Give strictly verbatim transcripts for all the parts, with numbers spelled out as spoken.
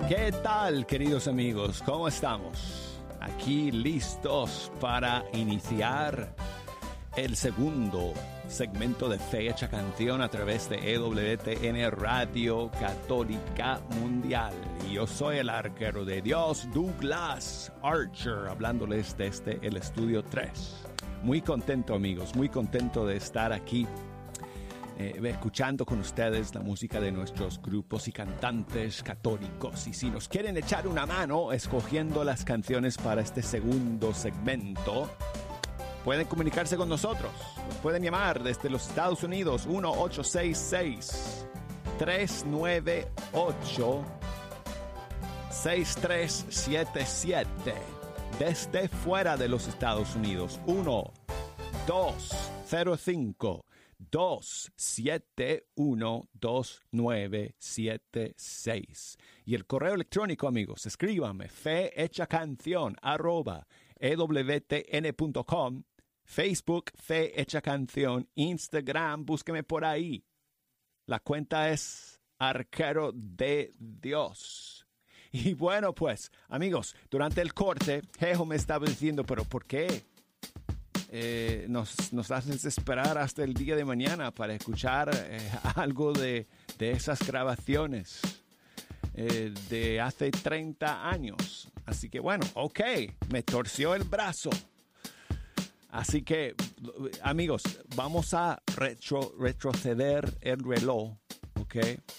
¿Qué tal, queridos amigos? ¿Cómo estamos? Aquí listos para iniciar el segundo segmento de Fe Hecha Canción a través de E W T N Radio Católica Mundial. Y yo soy el arquero de Dios, Douglas Archer, hablándoles desde el estudio tres. Muy contento, amigos, muy contento de estar aquí eh, escuchando con ustedes la música de nuestros grupos y cantantes católicos. Y si nos quieren echar una mano escogiendo las canciones para este segundo segmento, pueden comunicarse con nosotros. Nos pueden llamar desde los Estados Unidos uno ocho seis seis, tres nueve ocho, seis tres siete siete. Desde fuera de los Estados Unidos uno dos cero cinco, dos siete uno, dos nueve siete seis. Y el correo electrónico, amigos, escríbanme fehechacanción arroba ewtn punto com. Facebook, Fe Hecha Canción. Instagram, búsqueme por ahí. La cuenta es Arquero de Dios. Y bueno, pues, amigos, durante el corte, Jejo me estaba diciendo, pero ¿por qué eh, nos, nos haces esperar hasta el día de mañana para escuchar eh, algo de, de esas grabaciones eh, de hace treinta años? Así que bueno, ok, me torció el brazo. Así que, amigos, vamos a retro, retroceder el reloj, ¿ok?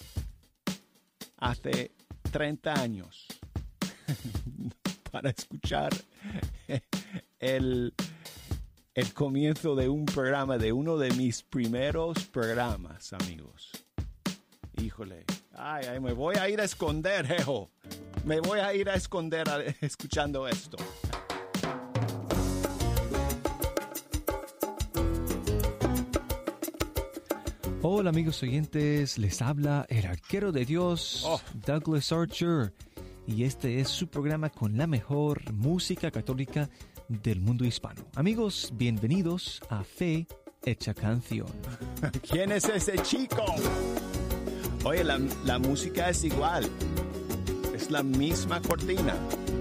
Hace treinta años para escuchar el, el comienzo de un programa, de uno de mis primeros programas, amigos. Híjole, ay, ay, me voy a ir a esconder, jejo. Me voy a ir a esconder a, escuchando esto. Hola amigos oyentes, les habla el arquero de Dios, oh. Douglas Archer, y este es su programa con la mejor música católica del mundo hispano. Amigos, bienvenidos a Fe Hecha Canción. ¿Quién es ese chico? Oye, la, la música es igual, es la misma cortina.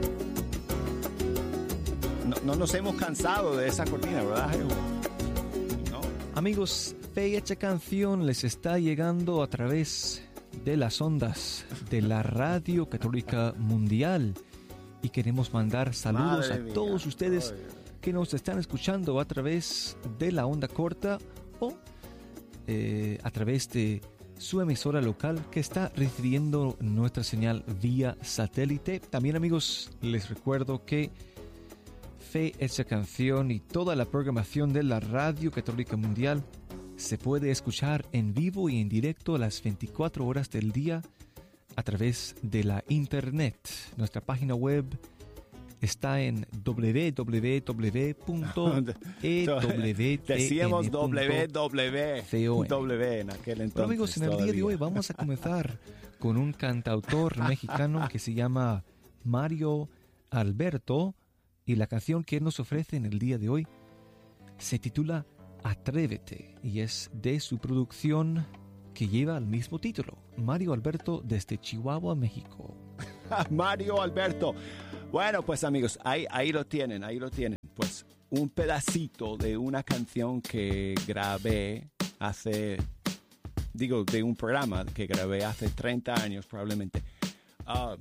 No, no nos hemos cansado de esa cortina, ¿verdad? No. Amigos, Fe Hecha Canción les está llegando a través de las ondas de la Radio Católica Mundial y queremos mandar saludos Madre a todos mía. ustedes Oye. que nos están escuchando a través de la onda corta o eh, a través de su emisora local que está recibiendo nuestra señal vía satélite. También, amigos, les recuerdo que Fe Hecha Canción y toda la programación de la Radio Católica Mundial se puede escuchar en vivo y en directo a las veinticuatro horas del día a través de la internet. Nuestra página web está en doble u doble u doble u punto e w t n punto com. Decíamos W W W en aquel entonces. Pero amigos, en el todavía. día de hoy vamos a comenzar con un cantautor mexicano que se llama Mario Alberto, y la canción que él nos ofrece en el día de hoy se titula Atrévete, y es de su producción que lleva el mismo título, Mario Alberto desde Chihuahua, México. Mario Alberto. Bueno, pues amigos, ahí, ahí lo tienen, ahí lo tienen. Pues un pedacito de una canción que grabé hace, digo, de un programa que grabé hace treinta años probablemente. Um,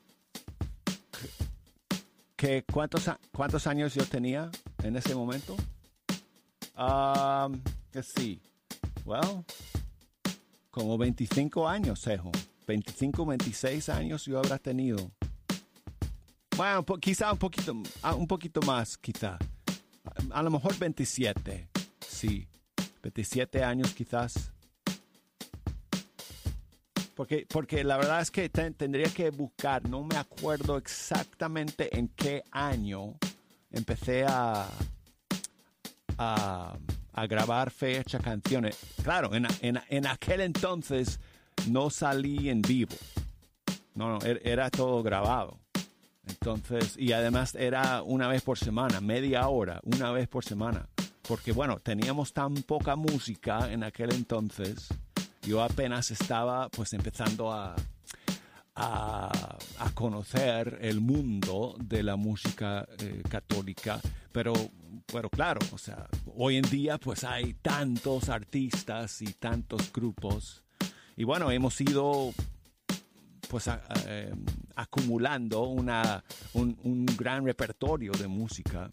que, ¿cuántos, ¿Cuántos años yo tenía en ese momento? Um, let's see. Well, como veinticinco años, Sejo. veinticinco, veintiséis años yo habrá tenido. Bueno, po- quizá un poquito, un poquito más, quizá. A, a lo mejor veintisiete. Sí, veintisiete años quizás. Porque, porque la verdad es que te, tendría que buscar. No me acuerdo exactamente en qué año empecé a... A, a grabar Fe Hecha Canciones. Claro, en, en, en aquel entonces no salí en vivo. No, no, era, era todo grabado. Entonces, y además era una vez por semana, media hora, una vez por semana. Porque bueno, teníamos tan poca música en aquel entonces. Yo apenas estaba pues empezando a, a, a conocer el mundo de la música eh, católica, pero, pero claro, o sea, hoy en día pues hay tantos artistas y tantos grupos, y bueno, hemos ido pues a, a, eh, acumulando una, un, un gran repertorio de música.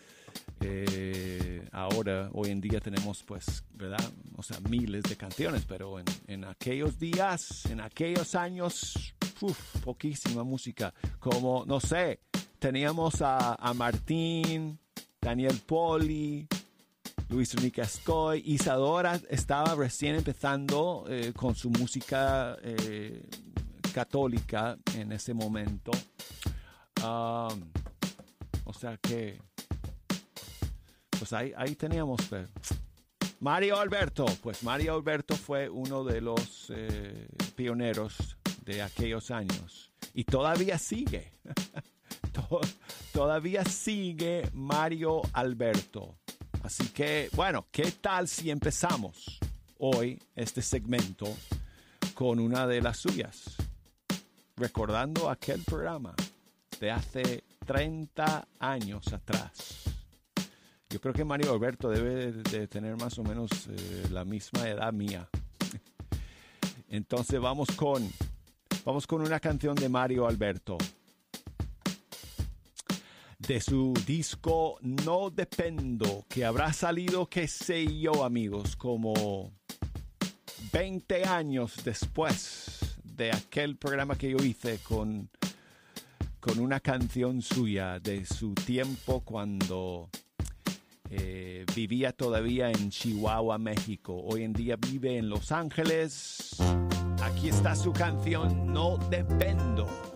Eh, ahora, hoy en día tenemos pues, ¿verdad? O sea, miles de canciones, pero en, en aquellos días, en aquellos años, uf, poquísima música. Como, no sé, teníamos a, a Martín, Daniel Poli, Luis Enrique Ascoy. Isadora estaba recién empezando eh, con su música eh, católica en ese momento. Um, o sea que pues ahí, ahí teníamos eh, Mario Alberto. Pues Mario Alberto fue uno de los eh, pioneros de aquellos años y todavía sigue. Todavía sigue Mario Alberto. Así que, bueno, ¿qué tal si empezamos hoy este segmento con una de las suyas? Recordando aquel programa de hace treinta años atrás. Yo creo que Mario Alberto debe de tener más o menos eh, la misma edad mía. Entonces vamos con, vamos con una canción de Mario Alberto. De su disco No Dependo, que habrá salido, qué sé yo, amigos, como veinte años después de aquel programa que yo hice con, con una canción suya de su tiempo cuando eh, vivía todavía en Chihuahua, México. Hoy en día vive en Los Ángeles. Aquí está su canción No Dependo.